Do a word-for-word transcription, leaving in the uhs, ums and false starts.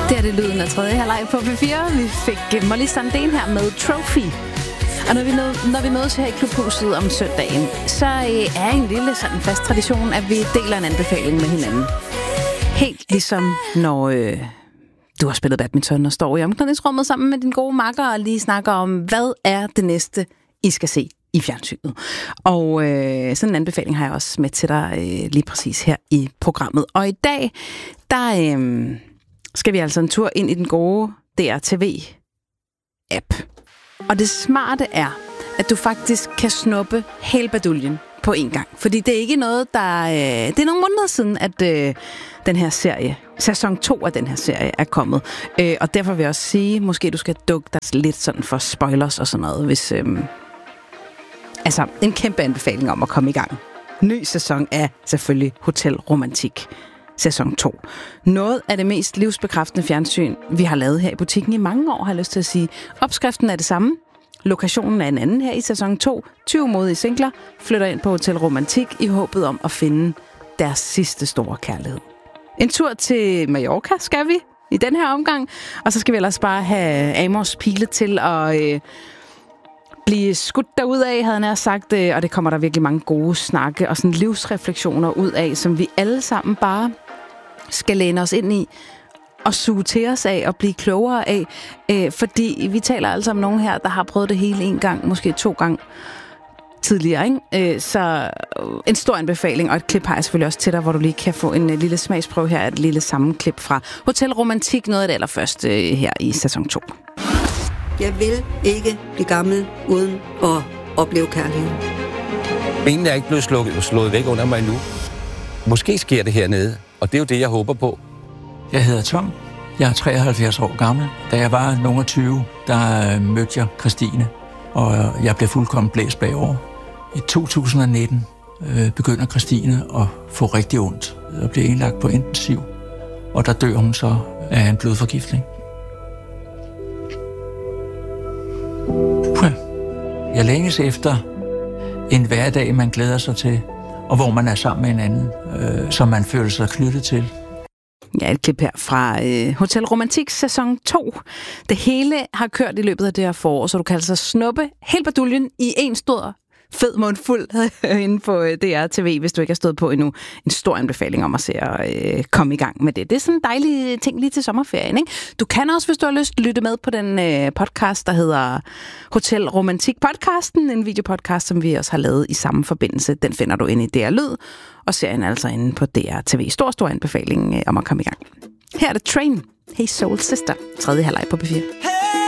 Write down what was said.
Det er det lyden af tredje halvleg på P fire. Vi fik Molly Sandén her med Trophy. Og når vi, når, når vi mødes her i Klubhuset om søndagen, så er en lille sådan fast tradition, at vi deler en anbefaling med hinanden. Helt ligesom når øh, du har spillet badminton og står i omklædningsrummet sammen med din gode makker og lige snakker om, hvad er det næste, I skal se i fjernsynet. Og øh, sådan en anbefaling har jeg også med til dig øh, lige præcis her i programmet. Og i dag, der øh, skal vi altså en tur ind i den gode D R T V-app. Og det smarte er, at du faktisk kan snuppe hele baduljen på en gang. Fordi det er ikke noget, der... Øh, det er nogle måneder siden, at øh, den her serie, sæson to af den her serie, er kommet. Øh, og derfor vil jeg også sige, måske du skal dukke dig lidt sådan for spoilers og sådan noget, hvis... Øh, altså, en kæmpe anbefaling om at komme i gang. Ny sæson af selvfølgelig Hotel Romantik. Sæson to. Noget af det mest livsbekræftende fjernsyn, vi har lavet her i butikken i mange år, har jeg lyst til at sige. Opskriften er det samme. Lokationen er en anden her i sæson to. tyve modige singler flytter ind på Hotel Romantik i håbet om at finde deres sidste store kærlighed. En tur til Mallorca skal vi i den her omgang. Og så skal vi ellers bare have Amos Pile til at øh, blive skudt derudad, havde han sagt. Øh, og det kommer der virkelig mange gode snakke og sådan livsrefleksioner ud af, som vi alle sammen bare skal læne os ind i og suge til os af og blive klogere af. Øh, fordi vi taler altså om nogen her, der har prøvet det hele en gang, måske to gange tidligere, ikke? Øh, så en stor anbefaling, og et klip har jeg selvfølgelig også til dig, hvor du lige kan få en lille smagsprøve her, et lille sammenklip fra Hotel Romantik, noget af det allerførste her i sæson to. Jeg vil ikke blive gammel uden at opleve kærlighed. Benen er ikke blevet slukket, slået væk under mig nu. Måske sker det hernede, og det er jo det, jeg håber på. Jeg hedder Tom. Jeg er treoghalvfjerds år gammel. Da jeg var nogen af tyve, der mødte jeg Christine, og jeg blev fuldkommen blæst bagover. I to tusind og nitten øh, begynder Christine at få rigtig ondt og bliver indlagt på intensiv, og der dør hun så af en blodforgiftning. Jeg længes efter en hverdag, man glæder sig til, og hvor man er sammen med en anden, øh, som man føler sig knyttet til. Ja, et klip her fra øh, Hotel Romantik sæson to. Det hele har kørt i løbet af det her forår, så du kan altså snuppe helt baduljen i en stor fed mundfuld inde på D R T V, hvis du ikke har stået på endnu. En stor anbefaling om at se at øh, komme i gang med det. Det er sådan en dejlig ting lige til sommerferien, ikke? Du kan også, hvis du har lyst, lytte med på den øh, podcast, der hedder Hotel Romantik Podcasten. En videopodcast, som vi også har lavet i samme forbindelse. Den finder du inde i D R Lyd, og serien altså inde på D R T V. Stor, stor anbefaling øh, om at komme i gang. Her er det Train. Hey Soul Sister. Tredje halvleg på P fire.